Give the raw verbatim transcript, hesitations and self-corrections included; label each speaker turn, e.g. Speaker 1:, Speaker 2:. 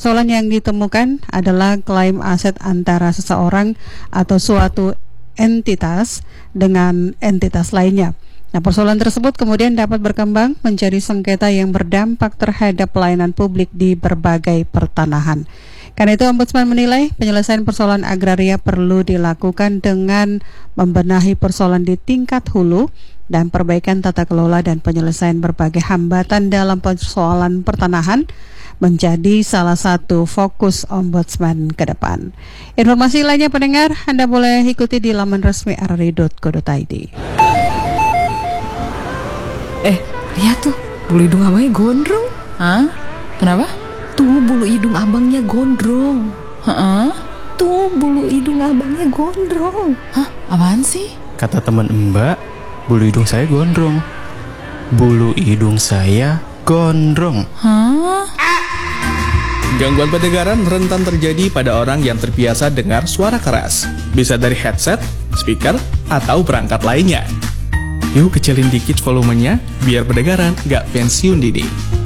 Speaker 1: persoalan yang ditemukan adalah klaim aset antara seseorang atau suatu entitas dengan entitas lainnya. Nah, persoalan tersebut kemudian dapat berkembang menjadi sengketa yang berdampak terhadap pelayanan publik di berbagai pertanahan. Karena itu, Ombudsman menilai penyelesaian persoalan agraria perlu dilakukan dengan membenahi persoalan di tingkat hulu dan perbaikan tata kelola dan penyelesaian berbagai hambatan dalam persoalan pertanahan menjadi salah satu fokus Ombudsman ke depan. Informasi lainnya pendengar, Anda boleh ikuti di laman resmi r r i dot co dot i d.
Speaker 2: Eh, lihat tuh, bulu hidung abangnya gondrong.
Speaker 3: Hah? Kenapa?
Speaker 2: Tuh, bulu hidung abangnya gondrong.
Speaker 3: Hah?
Speaker 2: Tuh, bulu hidung abangnya gondrong.
Speaker 3: Hah? Apaan sih?
Speaker 4: Kata teman Mbak, bulu hidung saya gondrong. Bulu hidung saya gondrong.
Speaker 3: Hah?
Speaker 5: Gangguan pendengaran rentan terjadi pada orang yang terbiasa dengar suara keras. Bisa dari headset, speaker, atau perangkat lainnya. Yuk kecilin dikit volumenya, biar pendengaran gak pensiun dini.